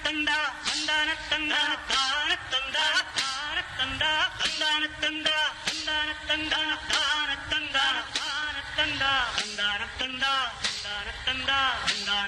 தந்தா தந்தான தந்தா தான தந்தா தான தந்தா தந்தான தந்தா தந்தான தந்தா தான தந்தா தான தந்தா தந்தான தந்தா தந்தான தந்தா தந்தான